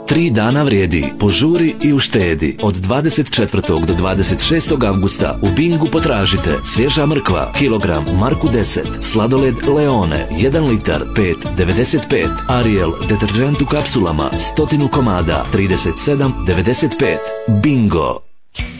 3 dana vrijedi. Požuri i uštedi. Od 24. do 26. avgusta u Bingu potražite svježa mrkva, kilogram u Marku 10, sladoled Leone, 1 litar, 5,95, Ariel, deterdžent u kapsulama, 100 komada, 37,95. Bingo!